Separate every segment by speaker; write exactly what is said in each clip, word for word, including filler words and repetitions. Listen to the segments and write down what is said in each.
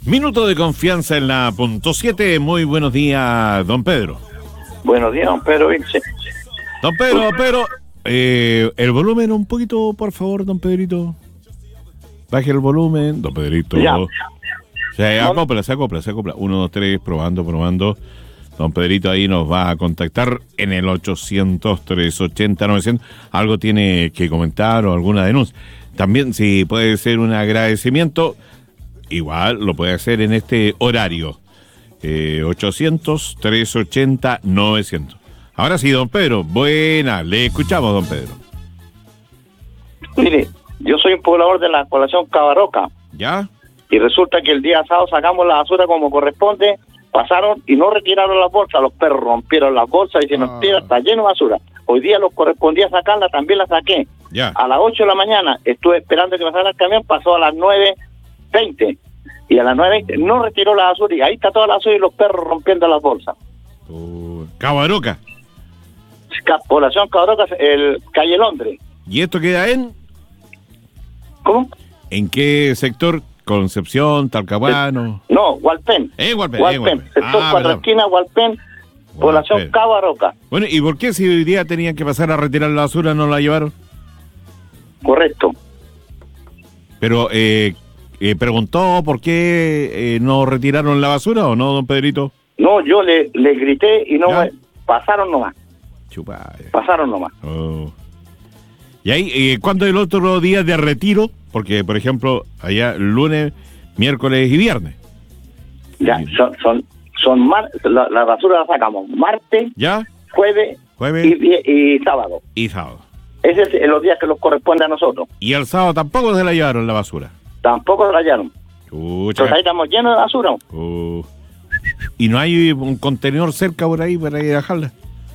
Speaker 1: Minuto de confianza en la punto siete. Muy buenos días, don Pedro.
Speaker 2: Buenos días, don Pedro Vince.
Speaker 1: Don Pedro, don Pedro, eh, el volumen un poquito, por favor, don Pedrito. Baje el volumen, don Pedrito.
Speaker 2: Ya.
Speaker 1: Se acopla, se acopla, se acopla. Uno, dos, tres, probando, probando. Don Pedrito ahí nos va a contactar en el ochocientos, trescientos ochenta, novecientos. Algo tiene que comentar o alguna denuncia. También, si puede ser un agradecimiento, igual lo puede hacer en este horario. Eh, ochocientos, trescientos ochenta, novecientos. Ahora sí, don Pedro. Buena, le escuchamos, don Pedro.
Speaker 2: Mire, yo soy un poblador de la población Cabarroca.
Speaker 1: ¿Ya?
Speaker 2: Y resulta que el día sábado sacamos la basura como corresponde. Pasaron y no retiraron las bolsas. Los perros rompieron las bolsas y se nos tira, está lleno de basura. Hoy día los correspondía sacarla, también la saqué.
Speaker 1: Ya.
Speaker 2: A las ocho de la mañana estuve esperando que pasara el camión, pasó a las nueve veinte. Y a las nueve veinte no retiró la basura. Y ahí está toda la basura y los perros rompiendo las bolsas.
Speaker 1: Uh, Cabaroca.
Speaker 2: Población Cabaroca, el calle Londres.
Speaker 1: ¿Y esto queda en?
Speaker 2: ¿Cómo?
Speaker 1: ¿En qué sector? Concepción, Talcahuano.
Speaker 2: No, Hualpén.
Speaker 1: Eh, Hualpén,
Speaker 2: Hualpén.
Speaker 1: eh, Hualpén.
Speaker 2: Sector
Speaker 1: Ah,
Speaker 2: Cuatro
Speaker 1: verdad.
Speaker 2: Esquinas, Hualpén, población
Speaker 1: Hualpén.
Speaker 2: Cabarroca.
Speaker 1: Bueno, ¿y por qué si hoy día tenían que pasar a retirar la basura no la llevaron?
Speaker 2: Correcto.
Speaker 1: Pero, eh, eh, ¿preguntó por qué eh, no retiraron la basura o no, don Pedrito?
Speaker 2: No, yo le, le grité y no
Speaker 1: ¿Ya?
Speaker 2: me... Pasaron nomás,
Speaker 1: Chupa.
Speaker 2: pasaron nomás.
Speaker 1: Oh. ¿Y ahí, eh, cuándo es el otro día de retiro? Porque, por ejemplo, allá lunes, miércoles y viernes.
Speaker 2: Ya, son, son, son mar, la, la basura la sacamos martes,
Speaker 1: ¿Ya?
Speaker 2: jueves,
Speaker 1: Jueves
Speaker 2: y, vie- y sábado.
Speaker 1: y sábado.
Speaker 2: Ese es los días que nos corresponde a nosotros.
Speaker 1: Y el sábado tampoco se la llevaron la basura.
Speaker 2: Tampoco se la hallaron.
Speaker 1: Chucha.
Speaker 2: Entonces ahí estamos llenos de basura.
Speaker 1: Uh. ¿Y no hay un contenedor cerca por ahí para ir a dejarla?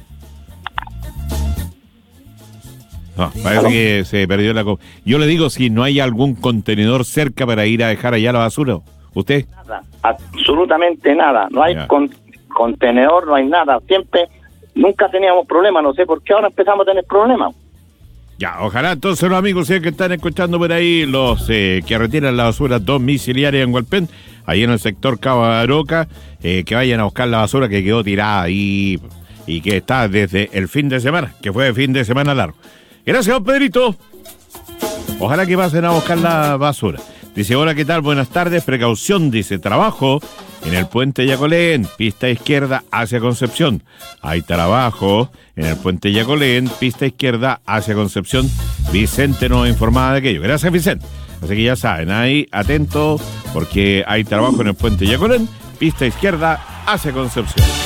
Speaker 1: No, parece
Speaker 2: ¿Aló?
Speaker 1: que se perdió la... co- Yo le digo si no hay algún contenedor cerca para ir a dejar allá la basura. ¿Usted?
Speaker 2: Nada, absolutamente nada. No hay
Speaker 1: Ya.
Speaker 2: con, contenedor, no hay nada. Siempre, nunca teníamos problemas. No sé por qué ahora empezamos a tener problemas.
Speaker 1: Ya, ojalá entonces los amigos sean que están escuchando por ahí, los eh, que retiran la basura domiciliaria en Hualpén, ahí en el sector Cabaroca, eh, que vayan a buscar la basura que quedó tirada ahí y que está desde el fin de semana, que fue fin de semana largo. Gracias, don Pedrito. Ojalá que pasen a buscar la basura. Dice, hola, ¿qué tal? Buenas tardes. Precaución, dice, trabajo en el puente Yacolén, pista izquierda hacia Concepción. Hay trabajo en el puente Yacolén, pista izquierda hacia Concepción. Vicente nos informaba de aquello. Gracias, Vicente. Así que ya saben, ahí atento porque hay trabajo en el puente Yacolén, pista izquierda hacia Concepción.